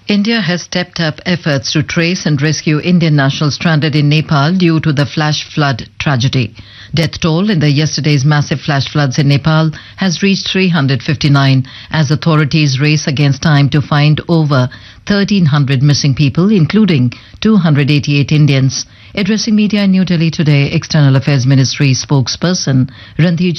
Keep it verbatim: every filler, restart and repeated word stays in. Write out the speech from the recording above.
India has stepped up efforts to trace and rescue Indian nationals stranded in Nepal due to the flash flood tragedy. Death toll in the yesterday's massive flash floods in Nepal has reached three hundred fifty-nine as authorities race against time to find over thirteen hundred missing people, including two hundred eighty-eight Indians. Addressing media in New Delhi today, External Affairs Ministry spokesperson Randhir